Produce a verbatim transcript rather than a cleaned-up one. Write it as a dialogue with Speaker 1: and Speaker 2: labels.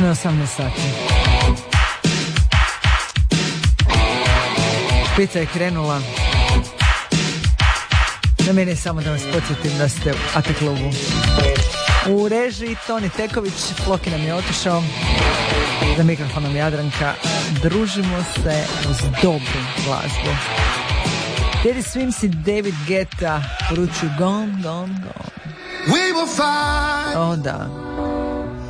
Speaker 1: Točno je osamnaest sati. Pizza je krenula. Na meni je samo da vas podsjetim da ste u A T klubu. U režiji Toni Teković, Floki nam je otišao, za mikrofonom Jadranka. Družimo se uz dobru glazbu. Teddy Swims i David Guetta poručuju gone, gone, gone.
Speaker 2: We will find.
Speaker 1: O da.